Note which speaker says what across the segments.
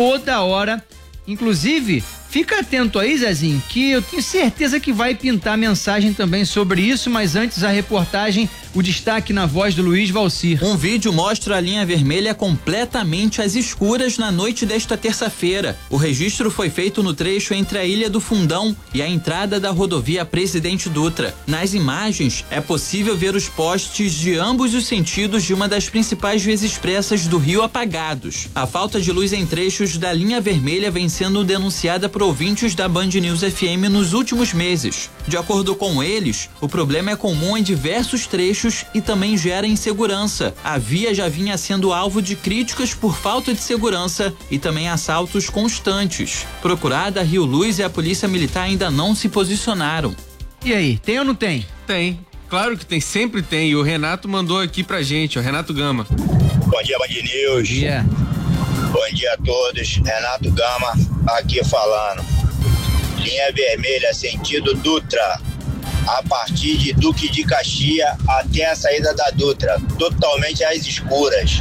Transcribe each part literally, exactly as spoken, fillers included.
Speaker 1: toda hora. Inclusive, fica atento aí, Zezinho, que eu tenho certeza que vai pintar mensagem também sobre isso, mas antes a reportagem, o destaque na voz do Luiz Valcir.
Speaker 2: Um vídeo mostra a linha vermelha completamente às escuras na noite desta terça-feira. O registro foi feito no trecho entre a Ilha do Fundão e a entrada da rodovia Presidente Dutra. Nas imagens, é possível ver os postes de ambos os sentidos de uma das principais vias expressas do Rio apagados. A falta de luz em trechos da linha vermelha vem sendo denunciada por ouvintes da Band News F M nos últimos meses. De acordo com eles, o problema é comum em diversos trechos e também gera insegurança. A via já vinha sendo alvo de críticas por falta de segurança e também assaltos constantes. Procurada, a Rio Luz e a Polícia Militar ainda não se posicionaram.
Speaker 1: E aí, tem ou não tem?
Speaker 3: Tem. Claro que tem, sempre tem. E o Renato mandou aqui pra gente, o Renato Gama.
Speaker 4: Bom dia, Band News.
Speaker 1: Bom dia.
Speaker 4: Bom dia a todos. Renato Gama aqui falando. Linha vermelha, sentido Dutra. A partir de Duque de Caxias até a saída da Dutra. Totalmente às escuras.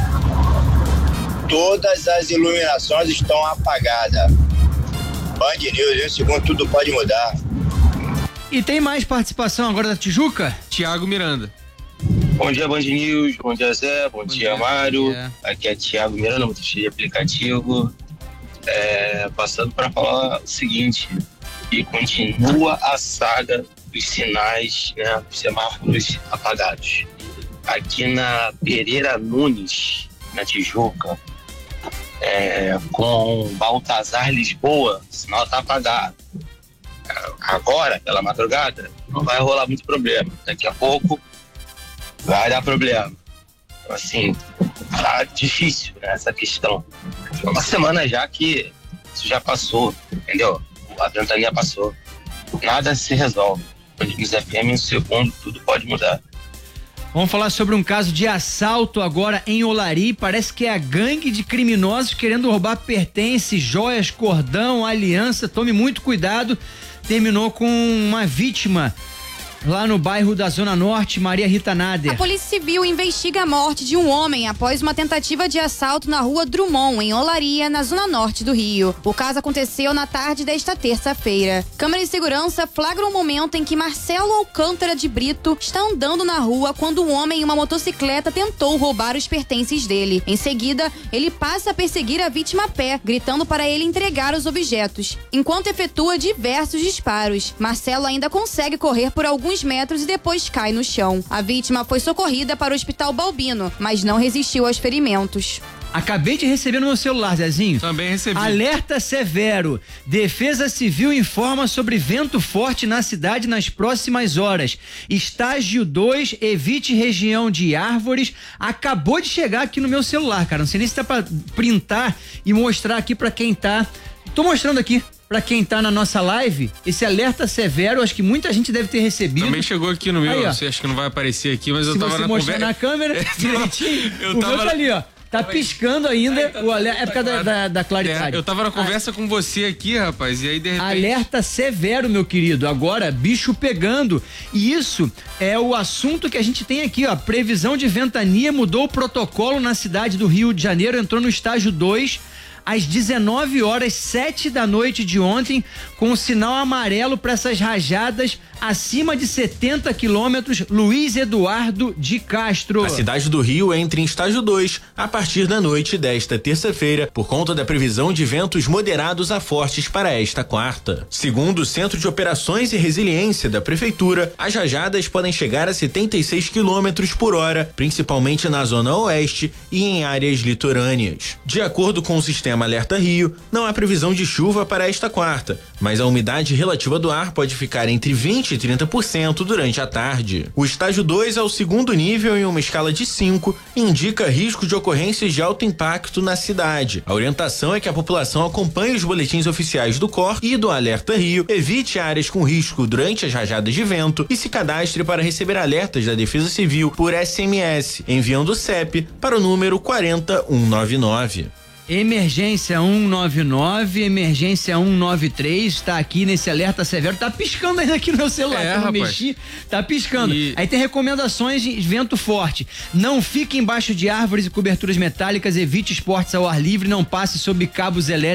Speaker 4: Todas as iluminações estão apagadas. Band News, em um segundo tudo pode mudar.
Speaker 1: E tem mais participação agora da Tijuca?
Speaker 3: Tiago Miranda.
Speaker 5: Bom dia, Band News. Bom dia, Zé. Bom, Bom dia, dia, Mário. Dia. Aqui é Tiago Miranda, motorista de aplicativo. É, passando para falar o seguinte, e continua a saga dos sinais, né, dos semáforos apagados. Aqui na Pereira Nunes, na Tijuca, é, com Baltazar Lisboa, o sinal está apagado. Agora, pela madrugada, não vai rolar muito problema. Daqui a pouco vai dar problema. Então, assim, tá difícil, né, essa questão. Foi uma semana já que isso já passou, entendeu? A ventania passou. Nada se resolve. Nos F M, em um segundo, tudo pode mudar.
Speaker 1: Vamos falar sobre um caso de assalto agora em Olari. Parece que é a gangue de criminosos querendo roubar pertences, joias, cordão, aliança. Tome muito cuidado. Terminou com uma vítima lá no bairro da Zona Norte, Maria Rita Nader.
Speaker 6: A Polícia Civil investiga a morte de um homem após uma tentativa de assalto na rua Drummond, em Olaria, na Zona Norte do Rio. O caso aconteceu na tarde desta terça-feira. Câmera de segurança flagra um momento em que Marcelo Alcântara de Brito está andando na rua quando um homem em uma motocicleta tentou roubar os pertences dele. Em seguida, ele passa a perseguir a vítima a pé, gritando para ele entregar os objetos, enquanto efetua diversos disparos. Marcelo ainda consegue correr por alguns metros e depois cai no chão. A vítima foi socorrida para o Hospital Balbino, mas não resistiu aos ferimentos.
Speaker 1: Acabei de receber no meu celular, Zezinho.
Speaker 3: Também recebi.
Speaker 1: Alerta severo. Defesa Civil informa sobre vento forte na cidade nas próximas horas. Estágio dois, evite região de árvores. Acabou de chegar aqui no meu celular, cara. Não sei nem se dá pra printar e mostrar aqui pra quem tá. Tô mostrando aqui. Pra quem tá na nossa live, esse alerta severo, acho que muita gente deve ter recebido.
Speaker 3: Também chegou aqui no meu,
Speaker 1: aí,
Speaker 3: você acha que não vai aparecer aqui, mas
Speaker 1: se
Speaker 3: eu tava
Speaker 1: você
Speaker 3: na
Speaker 1: mostrar
Speaker 3: conversa.
Speaker 1: na câmera, direitinho,
Speaker 3: eu
Speaker 1: o
Speaker 3: tava
Speaker 1: meu tá ali, ó. Tá piscando ainda,
Speaker 3: tá,
Speaker 1: o alerta, é por causa da, da, da claridade.
Speaker 3: É, eu tava na conversa ah, com você aqui, rapaz, e aí de repente...
Speaker 1: Alerta severo, meu querido, agora bicho pegando, e isso é o assunto que a gente tem aqui, ó, previsão de ventania, mudou o protocolo na cidade do Rio de Janeiro, entrou no estágio dois, às dezenove horas, sete da noite de ontem, com o sinal amarelo para essas rajadas acima de setenta quilômetros. Luiz Eduardo de Castro.
Speaker 7: A cidade do Rio entra em estágio dois a partir da noite desta terça-feira, por conta da previsão de ventos moderados a fortes para esta quarta. Segundo o Centro de Operações e Resiliência da Prefeitura, as rajadas podem chegar a setenta e seis quilômetros por hora, principalmente na zona oeste e em áreas litorâneas. De acordo com o sistema Alerta Rio, não há previsão de chuva para esta quarta, mas a umidade relativa do ar pode ficar entre vinte e trinta por cento durante a tarde. O estágio dois é o segundo nível em uma escala de cinco e indica risco de ocorrências de alto impacto na cidade. A orientação é que a população acompanhe os boletins oficiais do C O R e do Alerta Rio, evite áreas com risco durante as rajadas de vento e se cadastre para receber alertas da Defesa Civil por S M S, enviando o C E P para o número quatro um nove nove.
Speaker 1: Emergência cento e noventa e nove, emergência cento e noventa e três, tá aqui nesse alerta severo, tá piscando ainda aqui no meu celular,
Speaker 3: é,
Speaker 1: eu não
Speaker 3: rapaz.
Speaker 1: mexi, tá piscando.
Speaker 3: E...
Speaker 1: Aí tem recomendações de vento forte, não fique embaixo de árvores e coberturas metálicas, evite esportes ao ar livre, não passe sob cabos elétricos